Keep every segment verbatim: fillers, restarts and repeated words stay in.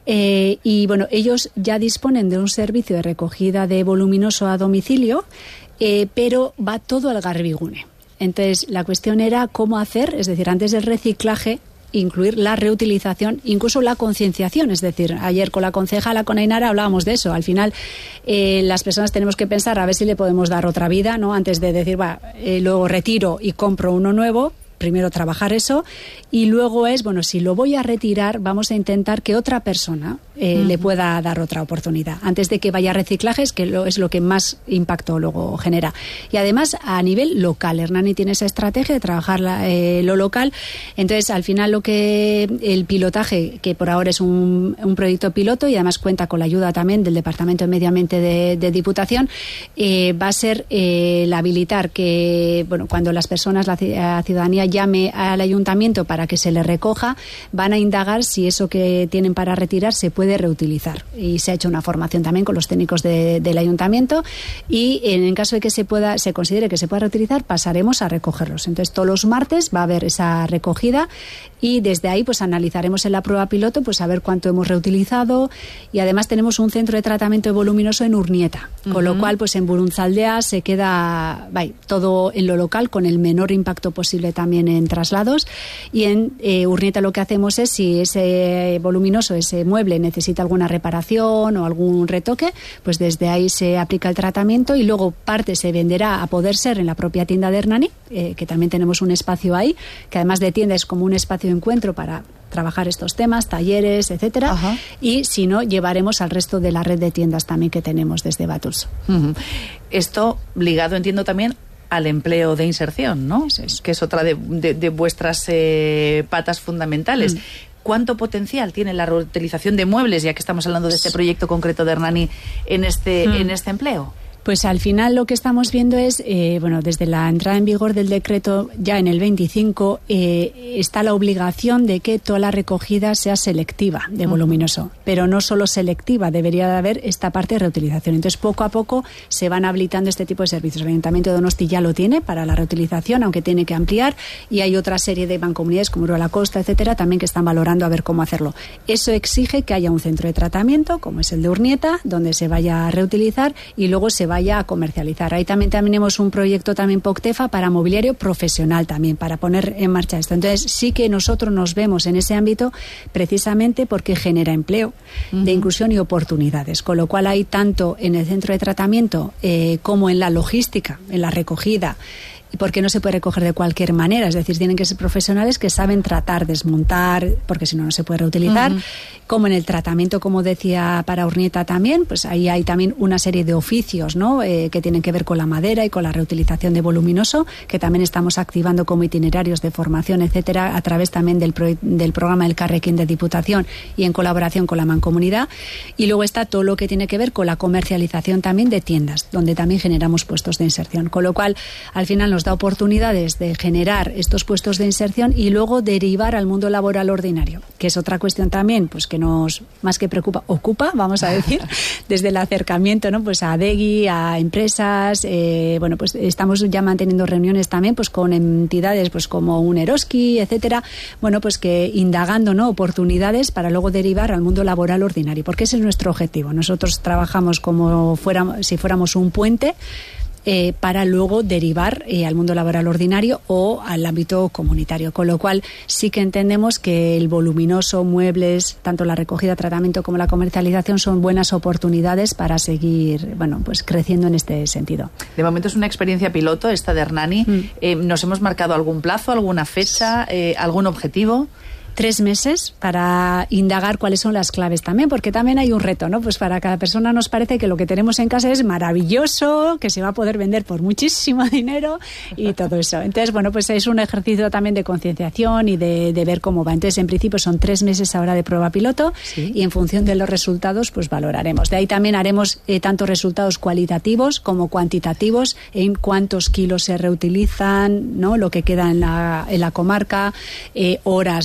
Eh, y bueno, ellos ya disponen de un servicio de recogida de voluminoso a domicilio, eh, pero va todo al Garbigune. Entonces, la cuestión era cómo hacer, es decir, antes del reciclaje, incluir la reutilización, incluso la concienciación. Es decir, ayer con la concejala, con Ainara, hablábamos de eso. Al final, eh, las personas tenemos que pensar a ver si le podemos dar otra vida, ¿no? Antes de decir, va, eh, luego retiro y compro uno nuevo. Primero trabajar eso y luego es, bueno, si lo voy a retirar, vamos a intentar que otra persona eh, uh-huh. le pueda dar otra oportunidad antes de que vaya a reciclajes, que lo, es lo que más impacto luego genera. Y además a nivel local, Hernani tiene esa estrategia de trabajar la, eh, lo local. Entonces al final lo que el pilotaje, que por ahora es un, un proyecto piloto y además cuenta con la ayuda también del Departamento de Medio Ambiente de, de Diputación, eh, va a ser eh, el habilitar que, bueno, cuando las personas, la, la ciudadanía llame al ayuntamiento para que se le recoja, van a indagar si eso que tienen para retirar se puede reutilizar. Y se ha hecho una formación también con los técnicos de, del ayuntamiento y en el caso de que se pueda, se considere que se pueda reutilizar, pasaremos a recogerlos. Entonces todos los martes va a haber esa recogida y desde ahí pues analizaremos en la prueba piloto pues a ver cuánto hemos reutilizado y además tenemos un centro de tratamiento de voluminoso en Urnieta, uh-huh. con lo cual pues en Burunzaldea se queda bye, todo en lo local con el menor impacto posible también en traslados y en eh, Urnieta lo que hacemos es si ese voluminoso, ese mueble necesita alguna reparación o algún retoque, pues desde ahí se aplica el tratamiento y luego parte se venderá a poder ser en la propia tienda de Hernani, eh, que también tenemos un espacio ahí, que además de tienda es como un espacio de encuentro para trabajar estos temas, talleres, etcétera. Ajá. Y si no, llevaremos al resto de la red de tiendas también que tenemos desde Batus. Uh-huh. Esto ligado, entiendo, también al empleo de inserción, ¿no? Eso es. Que es otra de, de, de vuestras eh, patas fundamentales. Mm. ¿Cuánto potencial tiene la reutilización de muebles, ya que estamos hablando de este proyecto concreto de Hernani, en este, mm. en este empleo? Pues al final lo que estamos viendo es, eh, bueno, desde la entrada en vigor del decreto ya en el veinticinco eh, está la obligación de que toda la recogida sea selectiva de voluminoso, uh-huh. pero no solo selectiva, debería de haber esta parte de reutilización. Entonces poco a poco se van habilitando este tipo de servicios. El Ayuntamiento de Donosti ya lo tiene para la reutilización, aunque tiene que ampliar, y hay otra serie de mancomunidades como Urola Costa, etcétera, también que están valorando a ver cómo hacerlo. Eso exige que haya un centro de tratamiento, como es el de Urnieta, donde se vaya a reutilizar y luego se vaya a comercializar. Ahí también tenemos un proyecto también POCTEFA para mobiliario profesional también, para poner en marcha esto. Entonces sí que nosotros nos vemos en ese ámbito precisamente porque genera empleo uh-huh. de inclusión y oportunidades, con lo cual hay tanto en el centro de tratamiento eh, como en la logística, en la recogida, y porque no se puede recoger de cualquier manera, es decir, tienen que ser profesionales que saben tratar, desmontar, porque si no, no se puede reutilizar, uh-huh. como en el tratamiento, como decía, para Urnieta también, pues ahí hay también una serie de oficios, ¿no? Eh, que tienen que ver con la madera y con la reutilización de voluminoso, que también estamos activando como itinerarios de formación, etcétera, a través también del, pro- del programa El Carrequín de Diputación y en colaboración con la Mancomunidad. Y luego está todo lo que tiene que ver con la comercialización también de tiendas, donde también generamos puestos de inserción, con lo cual, al final nos da oportunidades de generar estos puestos de inserción y luego derivar al mundo laboral ordinario, que es otra cuestión también, pues que nos más que preocupa, ocupa, vamos a decir, desde el acercamiento, ¿no? Pues a Adegi, a empresas, eh, bueno, pues estamos ya manteniendo reuniones también, pues con entidades, pues como un Eroski, etcétera, bueno, pues que indagando, ¿no? Oportunidades para luego derivar al mundo laboral ordinario, porque ese es nuestro objetivo. Nosotros trabajamos como fuéramos, si fuéramos un puente, Eh, para luego derivar eh, al mundo laboral ordinario o al ámbito comunitario, con lo cual sí que entendemos que el voluminoso, muebles, tanto la recogida, tratamiento como la comercialización son buenas oportunidades para seguir, bueno, pues creciendo en este sentido. De momento es una experiencia piloto esta de Hernani. Mm. Eh, ¿Nos hemos marcado algún plazo, alguna fecha, eh, algún objetivo? Tres meses para indagar cuáles son las claves también, porque también hay un reto, ¿no? Pues para cada persona nos parece que lo que tenemos en casa es maravilloso, que se va a poder vender por muchísimo dinero y todo eso. Entonces, bueno, pues es un ejercicio también de concienciación y de, de ver cómo va. Entonces, en principio son tres meses ahora de prueba piloto, ¿sí? Y en función de los resultados, pues valoraremos. De ahí también haremos eh, tanto resultados cualitativos como cuantitativos en cuántos kilos se reutilizan, ¿no? Lo que queda en la, en la comarca, eh, horas, ¿no? De inclusión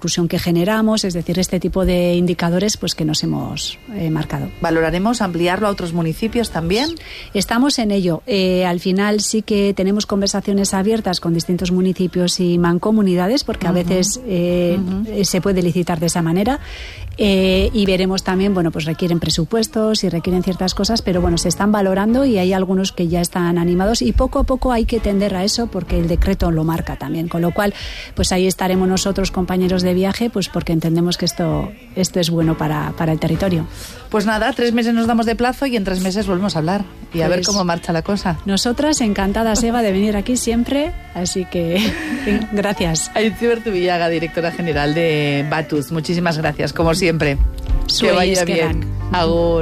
difusión que generamos, es decir, este tipo de indicadores pues que nos hemos eh, marcado. ¿Valoraremos ampliarlo a otros municipios también? Estamos en ello. Eh, al final sí que tenemos conversaciones abiertas con distintos municipios y mancomunidades, porque uh-huh. a veces eh, uh-huh. se puede licitar de esa manera. Eh, y veremos también, bueno, pues requieren presupuestos y requieren ciertas cosas, pero bueno, se están valorando y hay algunos que ya están animados y poco a poco hay que tender a eso porque el decreto lo marca también, con lo cual pues ahí estaremos nosotros, compañeros de viaje, pues porque entendemos que esto, esto es bueno para, para el territorio. Pues nada, tres meses nos damos de plazo y en tres meses volvemos a hablar y pues a ver cómo marcha la cosa. Nosotras encantadas, Eva, de venir aquí siempre, así que gracias. Aitziber Zubillaga, directora general de Batuz, muchísimas gracias, como siempre. Que vaya bien. Agur.